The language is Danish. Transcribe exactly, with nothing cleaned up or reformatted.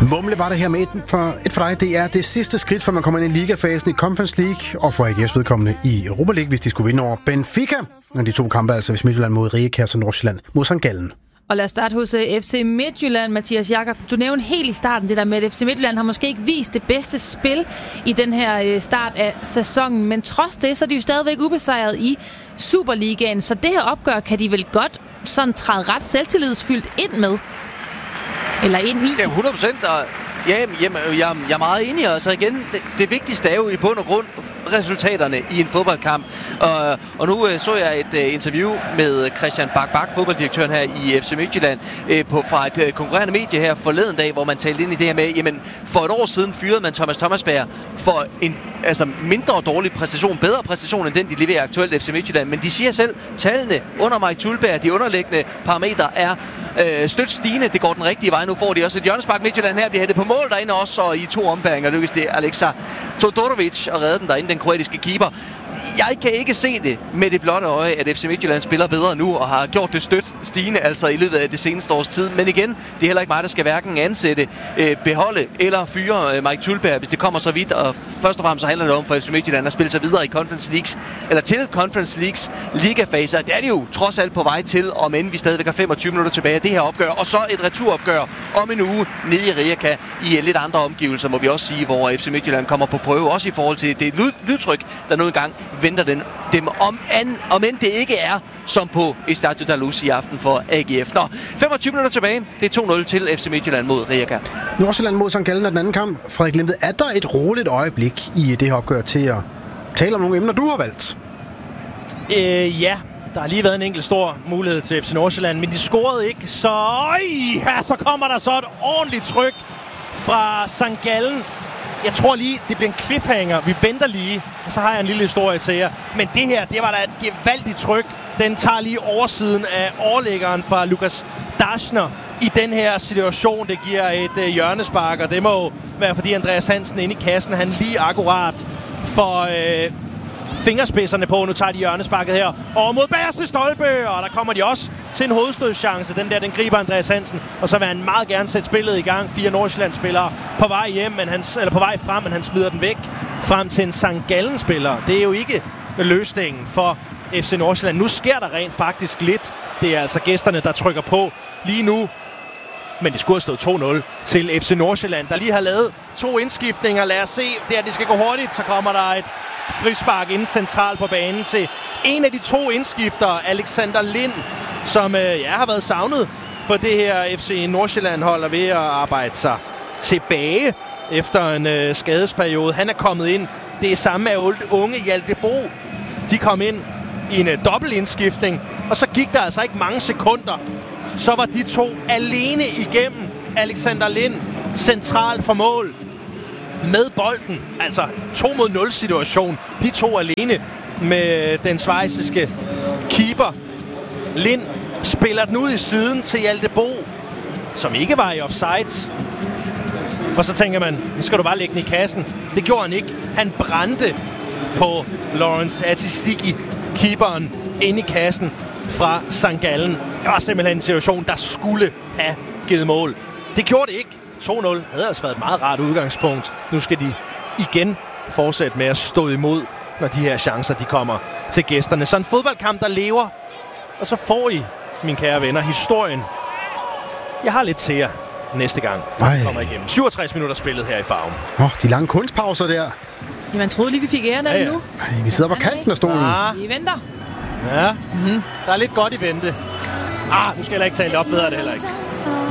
Mumle var det her med et for, et for dig. Det er det sidste skridt, for man kommer ind i ligafasen i Conference League, og for A G F's vedkommende i Europa League, hvis de skulle vinde over Benfica. Og de to kampe, altså hvis Midtjylland mod Rijeka og Nordsjælland mod Sankt Gallen. Og lad os starte hos F C Midtjylland, Mathias Jakob. Du nævnte helt i starten det der med, at F C Midtjylland har måske ikke vist det bedste spil i den her start af sæsonen. Men trods det, så er de jo stadigvæk ubesejret i Superligaen. Så det her opgør kan de vel godt sådan træde ret selvtillidsfyldt ind med? Eller ind i? Ja, hundrede procent. Ja, jamen, jeg, jeg er meget enig. Altså igen, det, det vigtigste er jo i bund og grund resultaterne i en fodboldkamp. Og, og nu øh, så jeg et øh, interview med Christian Bak-Bak, fodbolddirektøren her i F C Midtjylland, øh, på, fra et øh, konkurrerende medie her forleden dag, hvor man talte ind i det her med, jamen for et år siden fyrede man Thomas Thomasberg for en altså mindre dårlig præstation, bedre præstation end den, de leverer aktuelt i F C Midtjylland. Men de siger selv, tallene under Mike Thuleberg, de underliggende parametre er øh, stødt stigende. Det går den rigtige vej. Nu får de også et hjørnespark. Midtjylland her bliver hættet på mål derinde også, og i to ombæringer lykkes det Alexa Todorovic at redde den derinde, den kroatiske keeper. Jeg kan ikke se det med det blotte øje, at F C Midtjylland spiller bedre nu og har gjort det stødt stigende altså i løbet af det seneste års tid. Men igen, det er heller ikke mig, der skal hverken ansætte, øh, beholde eller fyre øh, Mike Thuleberg, hvis det kommer så vidt. Og først og fremmest så handler det om for F C Midtjylland at spille sig videre i Conference Leagues, eller til Conference Leagues ligafaser. Det er de jo trods alt på vej til, om end vi stadigvæk har femogtyve minutter tilbage af det her opgør. Og så et returopgør om en uge nede i Rijeka i lidt andre omgivelser, må vi også sige, hvor F C Midtjylland kommer på prøve. Også i forhold til det lyd, lydtryk, der nu engang venter den, dem om, an, om end det ikke er som på Estadio da Luz i aften for A G F. Nå, femogtyve minutter tilbage. Det er to nul til F C Midtjylland mod Rijeka. Nordsjælland mod Sankt Gallen er den anden kamp. Frederik Limved, er der et roligt øjeblik i det her opgør til at tale om nogle emner, du har valgt? Øh, ja, der har lige været en enkelt stor mulighed til F C Nordsjælland, men de scorede ikke, så øj, ja, så kommer der så et ordentligt tryk fra Sankt Gallen. Jeg tror lige, det bliver en cliffhanger. Vi venter lige, og så har jeg en lille historie til jer. Men det her, det var da et gevaldigt tryk. Den tager lige oversiden af overlæggeren fra Lukas Daschner i den her situation. Det giver et øh, hjørnespark, og det må jo være, fordi Andreas Hansen inde i kassen, han lige akkurat for øh, fingerspidserne på. Nu tager de hjørnesparket her og mod bagerste stolpe, og der kommer de også til en hovedstødschance. Den der, den griber Andreas Hansen, og så vil han meget gerne sætte spillet i gang. Fire Nordsjælland-spillere på vej hjem, men han, eller på vej frem, men han smider den væk frem til en Sankt Gallen-spiller. Det er jo ikke løsningen for F C Nordsjælland. Nu sker der rent faktisk lidt. Det er altså gæsterne, der trykker på lige nu. Men det skulle have stået to nul til F C Nordsjælland, der lige har lavet to indskiftninger. Lad os se, det er, det skal gå hurtigt. Så kommer der et frispark inden centralt på banen til en af de to indskifter, Alexander Lind, som øh, ja, har været savnet på det her F C Nordsjælland-hold og ved at arbejde sig tilbage efter en øh, skadesperiode. Han er kommet ind. Det er samme af unge Hjalte Bo. De kom ind i en øh, dobbelt indskiftning, og så gik der altså ikke mange sekunder. Så var de to alene igennem. Alexander Lind centralt for mål med bolden. Altså to mod nul situation. De to alene med den schweiziske keeper. Lind spiller den ud i siden til Hjalte Bo, som ikke var i offside. Og så tænker man, nu skal du bare lægge den i kassen. Det gjorde han ikke. Han brændte på Lawrence Atisiki, keeperen, inde i kassen fra Sankt Gallen. Det var simpelthen en situation, der skulle have givet mål. Det gjorde det ikke. to nul havde altså været et meget rart udgangspunkt. Nu skal de igen fortsætte med at stå imod, når de her chancer de kommer til gæsterne. Så en fodboldkamp, der lever. Og så får I, mine kære venner, historien. Jeg har lidt til jer næste gang, Ej. kommer igennem. syvogtres minutter spillet her i Farven. Åh, oh, de lange kunstpauser der. Ja, man troede lige, vi fik æren af Ja, det ja. nu. Ej, vi sidder på kanten af stolen. Ah, Vi venter. ja, mm-hmm. Der er lidt godt i vente. Ah, nu skal jeg heller ikke tale det op bedre, det heller ikke.